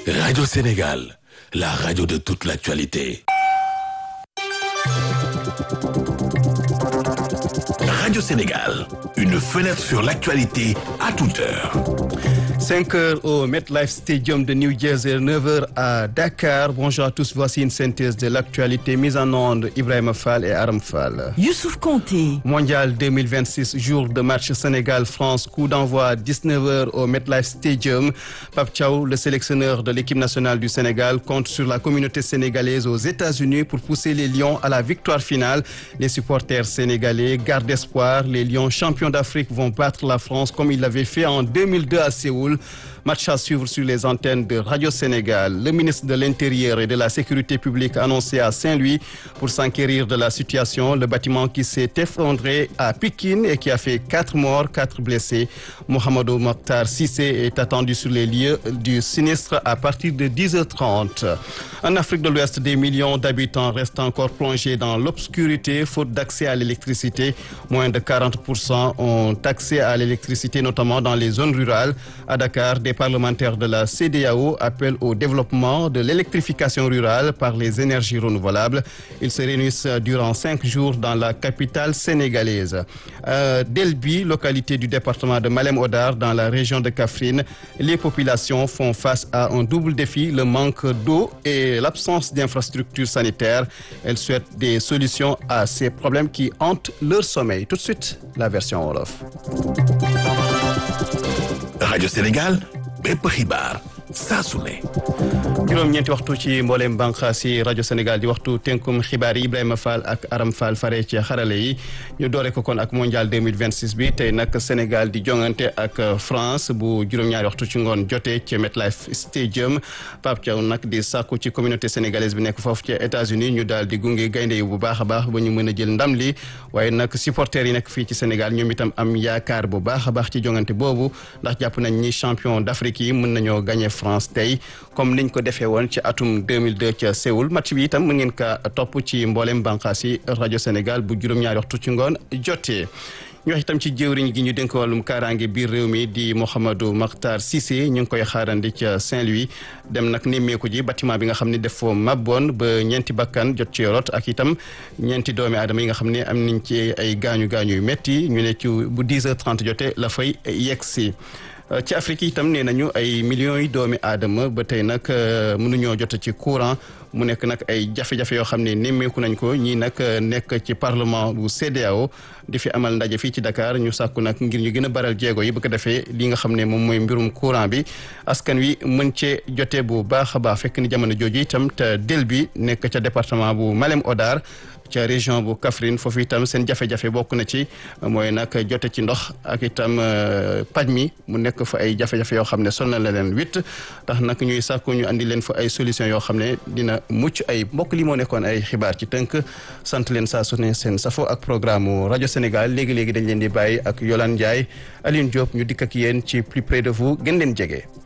Radio Sénégal, la radio de toute l'actualité. Radio Sénégal, une fenêtre sur l'actualité à toute heure. 5 heures au MetLife Stadium de New Jersey, 9 heures à Dakar. Bonjour à tous, voici une synthèse de l'actualité mise en onde Ibrahima Fall et Aram Fall. Youssouf Konté. Mondial 2026, jour de match Sénégal-France, coup d'envoi à 19 heures au MetLife Stadium. Pape Thiaw, le sélectionneur de l'équipe nationale du Sénégal, compte sur la communauté sénégalaise aux États-Unis pour pousser les Lions à la victoire finale. Les supporters sénégalais gardent espoir. Les Lions champions d'Afrique vont battre la France comme ils l'avaient fait en 2002 à Séoul. Match à suivre sur les antennes de Radio Sénégal. Le ministre de l'Intérieur et de la Sécurité publique a annoncé à Saint-Louis pour s'enquérir de la situation. Le bâtiment qui s'est effondré à Pikine et qui a fait 4 morts, 4 blessés. Mohamedou Mokhtar Cissé est attendu sur les lieux du sinistre à partir de 10h30. En Afrique de l'Ouest, des millions d'habitants restent encore plongés dans l'obscurité faute d'accès à l'électricité. Moins de 40% ont accès à l'électricité, notamment dans les zones rurales. À Dakar, des parlementaires de la CEDEAO appellent au développement de l'électrification rurale par les énergies renouvelables. Ils se réunissent durant 5 jours dans la capitale sénégalaise. Delbi, localité du département de Malem Hodar, dans la région de Kaffrine, les populations font face à un double défi, le manque d'eau et l'absence d'infrastructures sanitaires. Elles souhaitent des solutions à ces problèmes qui hantent leur sommeil. Tout de suite, la version Wolof. Radio Sénégal, bépp xibaar saa su ne. juróom-ñeenti waxtu ci mboolem bànqaas yi rajo Sénégal di waxtu tënkum xibaar yi Ibrahima Fall ak Aram Fall fare ci xarale yi ñu doore ko kon ak mondial 2026 bi tey nag Sénégal di jongante ak France bu juróom-ñaari waxtu ci ngoon jotee ci MetLife Stadium. Pape Thiaw nag di sàkku ci communauté sénégalaise bi nekk foofu ci États-Unis ñu daal di gunge gaynde yi bu baax a baax ba ñu mën a jël ndam li waaye nag supporters yi nekk fii ci Sénégal ñoom itam am yaakaar bu baax a baax ci jongante boobu ndax jàpp nañ ñi champion d'Afrique yi mën nañoo gagné France tey comme niñ ko defee woon ci atum 2002 ca Séoul. Match bi itam mu ngeen ka topp ci mboolem bànqaas yi rajo Sénégal bu juróom-ñaari waxtu ci ngoon jotee. ñu wax itam ci jëwriñ gi ñu dénk wàllum kaaraange biir réew mi di Mouhamadou Makhtar Cissé ñu ngi koy xaarandi ca Saint-Louis dem nag nemmeeku ji bâtiment bi nga xam ne def foo mabboon ba ñeenti bakkan jot ci rot ak itam ñeenti doomi aadama yi nga xam ne am nañ ci ay gaañu-gaañu yu métti ñu ne ci bu 10h30 jotee la fay yegg si. ci Afrique itam nee nañu ay millions yi doomi aadama ba tey nag mënuñoo jot ci courant mu nekk nag ay jafe-jafe yoo xam ne nemmeeku nañ ko ñii nag nekk ci parlement bu CEDEAO di fi amal ndaje fii ci Dakar ñu sàkku nag ngir ñu gën a baral jéego yi bu ko defee li nga xam ne moom mooy mbirum courant bi askan wi mën cee jotee bu baax a baax fekk ni jamono jooju itam te del bi nekk ca département bu Malem Hodar ca région bu Kaffrine foofu itam seen jafe-jafe bokk na ci mooy nag jote ci ndox ak itam paj mi mu nekk fa ay jafe-jafe yoo xam ne sonal na leen tax nag ñuy sàkku ñu andi leen fa ay solution yoo xam ne dina mucc ay mbokk li moo nekkoon ay xibaar ci tënk sant leen saa su ne seen safo ak programme rajo Sénégal léegi-léegi dañ leen di bàyyi ak Yolande Ndiaye Aline Diop ñu dikk ak yéen ci plus près de vous gën leen jege.